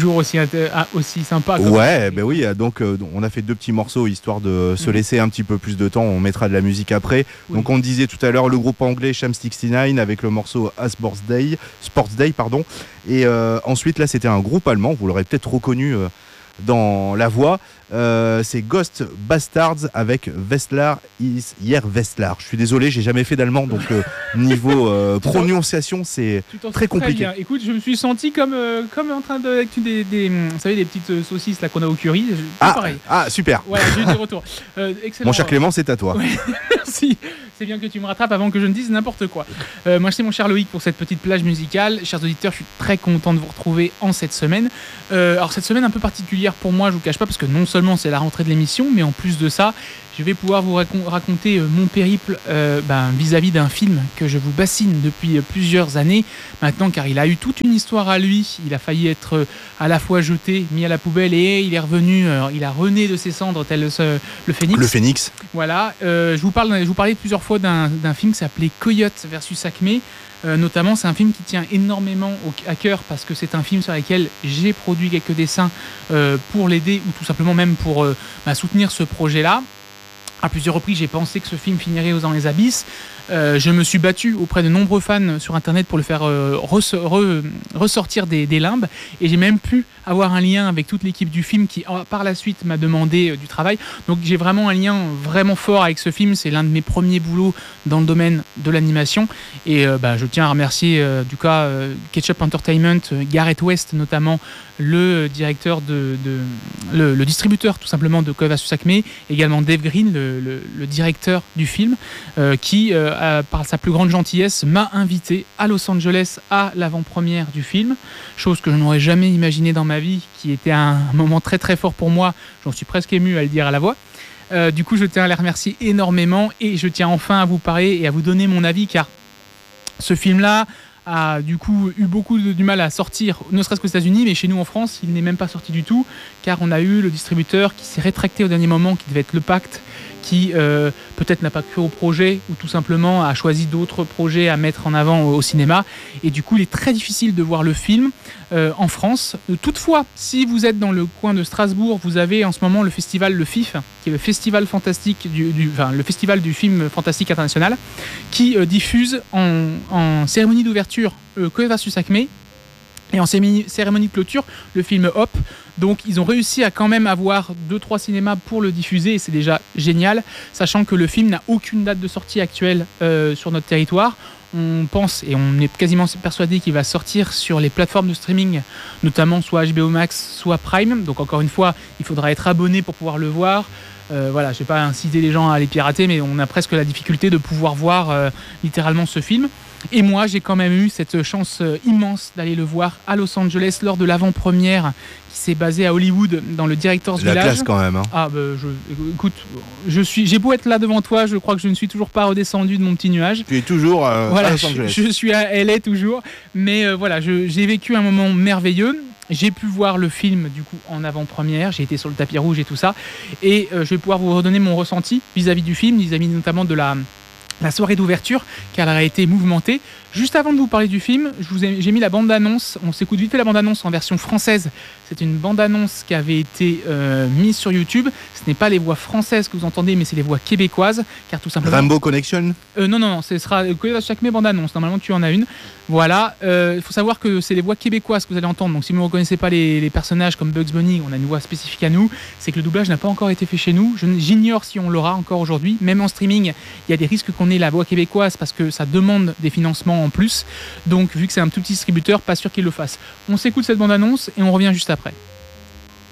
toujours aussi sympa. Ouais, ben oui, donc on a fait 2 petits morceaux histoire de se laisser un petit peu plus de temps, on mettra de la musique après. Oui. Donc on disait tout à l'heure le groupe anglais Sham 69 avec le morceau A Sports Day, pardon. Et ensuite là c'était un groupe allemand, vous l'aurez peut-être reconnu dans la voix, c'est Ghost Bastards avec Westlar is hier Westlar. Je suis désolé, j'ai jamais fait d'allemand, donc niveau prononciation c'est très compliqué. Très bien. Écoute, je me suis senti comme en train de vous savez, des petites saucisses là qu'on a au curry. Pareil. Ah super. Voilà, j'ai eu des retours. Excellent. Mon cher Clément, c'est à toi. Ouais, merci. C'est bien que tu me rattrapes avant que je ne dise n'importe quoi. Moi, c'est mon cher Loïc pour cette petite plage musicale. Chers auditeurs, je suis très content de vous retrouver en cette semaine. Alors cette semaine un peu particulière pour moi, je vous cache pas, parce que non seulement c'est la rentrée de l'émission, mais en plus de ça, je vais pouvoir vous raconter mon périple vis-à-vis d'un film que je vous bassine depuis plusieurs années maintenant, car il a eu toute une histoire à lui. Il a failli être à la fois jeté, mis à la poubelle, et il est revenu, il a rené de ses cendres tel le phénix. Le phénix. Voilà, je vous parlais plusieurs fois d'un film qui s'appelait Coyote versus Acme. Notamment, c'est un film qui tient énormément à cœur parce que c'est un film sur lequel j'ai produit quelques dessins pour l'aider ou tout simplement même pour soutenir ce projet-là. À plusieurs reprises, j'ai pensé que ce film finirait dans les abysses. Je me suis battu auprès de nombreux fans sur internet pour le faire ressortir des limbes, et j'ai même pu avoir un lien avec toute l'équipe du film qui par la suite m'a demandé du travail. Donc j'ai vraiment un lien vraiment fort avec ce film. C'est l'un de mes premiers boulots dans le domaine de l'animation, et je tiens à remercier Ketchup Entertainment, Gareth West notamment, le directeur le distributeur tout simplement de Coyote vs Acme, également Dave Green, le directeur du film, qui par sa plus grande gentillesse m'a invité à Los Angeles à l'avant-première du film, chose que je n'aurais jamais imaginée dans ma vie, qui était un moment très très fort pour moi. J'en suis presque ému à le dire à la voix. Du coup, je tiens à les remercier énormément, et je tiens enfin à vous parler et à vous donner mon avis, car ce film-là a du coup eu beaucoup du mal à sortir, ne serait-ce qu'aux États-Unis, mais chez nous en France, il n'est même pas sorti du tout, car on a eu le distributeur qui s'est rétracté au dernier moment, qui devait être Le Pacte, qui peut-être n'a pas cru au projet, ou tout simplement a choisi d'autres projets à mettre en avant au cinéma, et du coup il est très difficile de voir le film en France. Toutefois, si vous êtes dans le coin de Strasbourg, vous avez en ce moment le festival Le FIF, qui est le festival fantastique le festival du film fantastique international, qui diffuse en cérémonie d'ouverture Coyote vs Acme, et en cérémonie de clôture le film Hop. Donc ils ont réussi à quand même avoir 2-3 cinémas pour le diffuser, et c'est déjà génial, sachant que le film n'a aucune date de sortie actuelle sur notre territoire. On pense, et on est quasiment persuadé, qu'il va sortir sur les plateformes de streaming, notamment soit HBO Max, soit Prime. Donc encore une fois, il faudra être abonné pour pouvoir le voir. Voilà, je ne vais pas inciter les gens à les pirater, mais on a presque la difficulté de pouvoir voir littéralement ce film. Et moi, j'ai quand même eu cette chance immense d'aller le voir à Los Angeles lors de l'avant-première qui s'est basée à Hollywood, dans le Director's Village. La classe quand même. Hein. Ah, écoute, j'ai beau être là devant toi, je crois que je ne suis toujours pas redescendu de mon petit nuage. Tu es toujours à Los Angeles. Je suis à LA toujours, mais voilà, j'ai vécu un moment merveilleux. J'ai pu voir le film du coup en avant-première, j'ai été sur le tapis rouge et tout ça, et je vais pouvoir vous redonner mon ressenti vis-à-vis du film, vis-à-vis notamment de la soirée d'ouverture, car elle a été mouvementée. Juste avant de vous parler du film, j'ai mis la bande-annonce. On s'écoute vite fait la bande-annonce en version française. C'est une bande-annonce qui avait été mise sur YouTube. Ce n'est pas les voix françaises que vous entendez, mais c'est les voix québécoises, car tout simplement... Rainbow Connection Non, ce sera à chaque bande-annonce. Normalement, tu en as une. Voilà, il faut savoir que c'est les voix québécoises que vous allez entendre. Donc si vous ne reconnaissez pas les personnages comme Bugs Bunny, on a une voix spécifique à nous. C'est que le doublage n'a pas encore été fait chez nous. J'ignore si on l'aura encore aujourd'hui. Même en streaming, il y a des risques qu'on ait la voix québécoise parce que ça demande des financements en plus. Donc vu que c'est un tout petit distributeur, pas sûr qu'il le fasse. On s'écoute cette bande-annonce et on revient juste après.